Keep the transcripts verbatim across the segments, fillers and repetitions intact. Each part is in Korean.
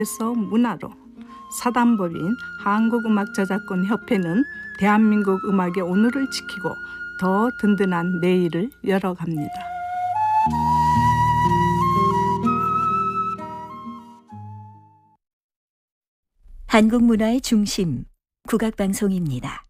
그래서 문화로 사단법인 한국음악저작권협회는 대한민국 음악의 오늘을 지키고 더 든든한 내일을 열어갑니다. 한국 문화의 중심, 국악방송입니다.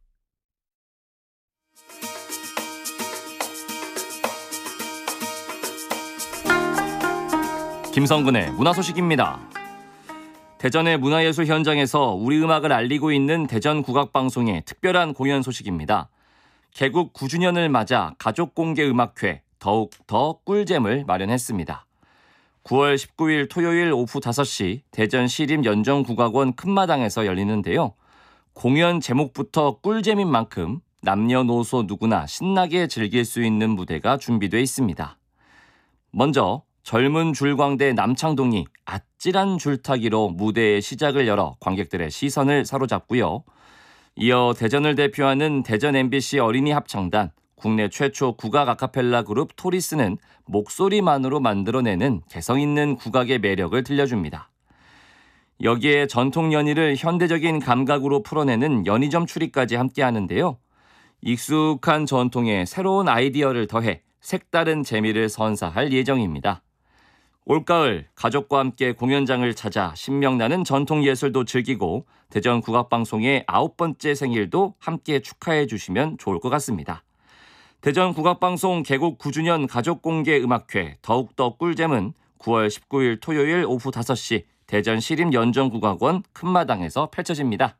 김성근의 문화소식입니다. 대전의 문화예술 현장에서 우리 음악을 알리고 있는 대전국악방송의 특별한 공연 소식입니다. 개국 구 주년을 맞아 가족공개음악회 더욱 더 꿀잼을 마련했습니다. 구월 십구일 토요일 오후 다섯 시 대전 시립연정국악원 큰마당에서 열리는데요. 공연 제목부터 꿀잼인 만큼 남녀노소 누구나 신나게 즐길 수 있는 무대가 준비되어 있습니다. 먼저 젊은 줄광대 남창동이 아찔한 줄타기로 무대의 시작을 열어 관객들의 시선을 사로잡고요. 이어 대전을 대표하는 대전 엠비씨 어린이 합창단, 국내 최초 국악 아카펠라 그룹 토리스는 목소리만으로 만들어내는 개성 있는 국악의 매력을 들려줍니다. 여기에 전통 연희를 현대적인 감각으로 풀어내는 연희점 추리까지 함께하는데요. 익숙한 전통에 새로운 아이디어를 더해 색다른 재미를 선사할 예정입니다. 올가을 가족과 함께 공연장을 찾아 신명나는 전통예술도 즐기고 대전국악방송의 아홉 번째 생일도 함께 축하해 주시면 좋을 것 같습니다. 대전국악방송 개국 구 주년 가족공개음악회 더욱더 꿀잼은 구월 십구일 토요일 오후 다섯 시 대전 시립연정국악원 큰마당에서 펼쳐집니다.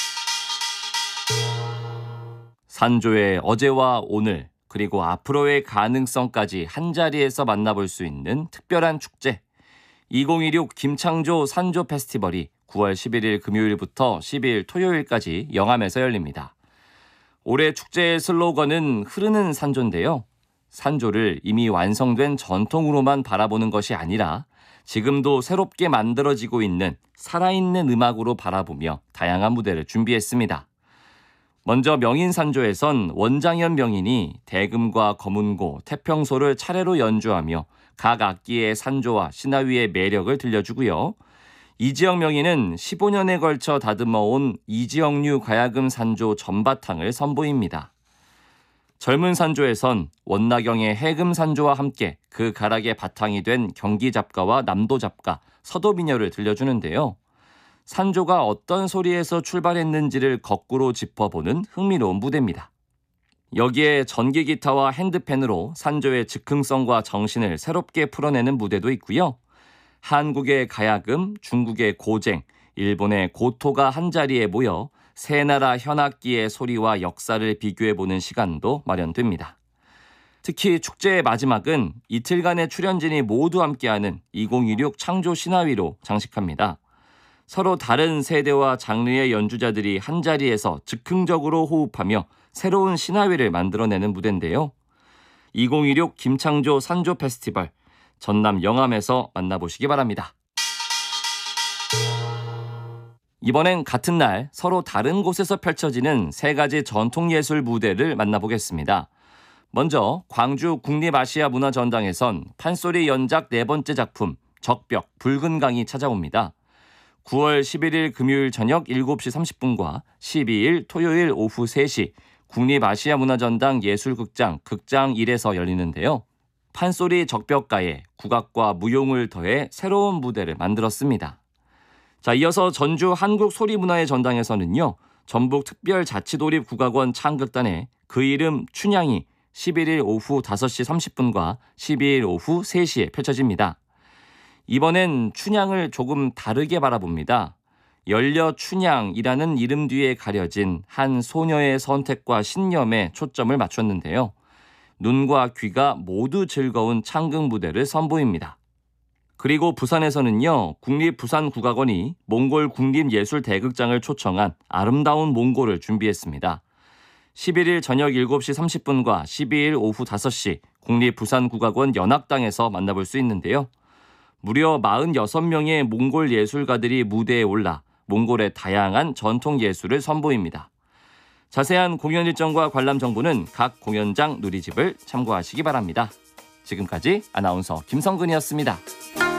산조의 어제와 오늘 그리고 앞으로의 가능성까지 한자리에서 만나볼 수 있는 특별한 축제 이천이십육 김창조 산조 페스티벌이 구월 십일일 금요일부터 십이일 토요일까지 영암에서 열립니다. 올해 축제의 슬로건은 흐르는 산조인데요. 산조를 이미 완성된 전통으로만 바라보는 것이 아니라 지금도 새롭게 만들어지고 있는 살아있는 음악으로 바라보며 다양한 무대를 준비했습니다. 먼저 명인산조에선 원장현 명인이 대금과 거문고, 태평소를 차례로 연주하며 각 악기의 산조와 시나위의 매력을 들려주고요. 이지영 명인은 십오 년에 걸쳐 다듬어온 이지영류 가야금 산조 전바탕을 선보입니다. 젊은 산조에선 원나경의 해금 산조와 함께 그 가락의 바탕이 된 경기 잡가와 남도 잡가, 서도 미녀를 들려주는데요. 산조가 어떤 소리에서 출발했는지를 거꾸로 짚어보는 흥미로운 무대입니다. 여기에 전기 기타와 핸드펜으로 산조의 즉흥성과 정신을 새롭게 풀어내는 무대도 있고요. 한국의 가야금, 중국의 고쟁, 일본의 고토가 한자리에 모여 세 나라 현악기의 소리와 역사를 비교해보는 시간도 마련됩니다. 특히 축제의 마지막은 이틀간의 출연진이 모두 함께하는 이천이십육 창조 시나위로 장식합니다. 서로 다른 세대와 장르의 연주자들이 한자리에서 즉흥적으로 호흡하며 새로운 시나위를 만들어내는 무대인데요. 이천이십육 김창조 산조 페스티벌, 전남 영암에서 만나보시기 바랍니다. 이번엔 같은 날 서로 다른 곳에서 펼쳐지는 세 가지 전통예술 무대를 만나보겠습니다. 먼저 광주 국립아시아문화전당에선 판소리 연작 네 번째 작품 적벽 붉은 강이 찾아옵니다. 구월 십일일 금요일 저녁 일곱 시 삼십 분과 십이일 토요일 오후 세 시 국립아시아문화전당 예술극장 극장 일에서 열리는데요. 판소리 적벽가에 국악과 무용을 더해 새로운 무대를 만들었습니다. 자, 이어서 전주 한국소리문화의 전당에서는요. 전북특별자치도립국악원 창극단의 그 이름 춘향이 십일일 오후 다섯 시 삼십 분과 십이일 오후 세 시에 펼쳐집니다. 이번엔 춘향을 조금 다르게 바라봅니다. 열려 춘향이라는 이름 뒤에 가려진 한 소녀의 선택과 신념에 초점을 맞췄는데요. 눈과 귀가 모두 즐거운 창극 무대를 선보입니다. 그리고 부산에서는요. 국립부산국악원이 몽골 국립예술대극장을 초청한 아름다운 몽골을 준비했습니다. 십일일 저녁 일곱 시 삼십 분과 십이일 오후 다섯 시 국립부산국악원 연악당에서 만나볼 수 있는데요. 무려 사십육 명의 몽골 예술가들이 무대에 올라 몽골의 다양한 전통 예술을 선보입니다. 자세한 공연 일정과 관람 정보는 각 공연장 누리집을 참고하시기 바랍니다. 지금까지 아나운서 김성근이었습니다.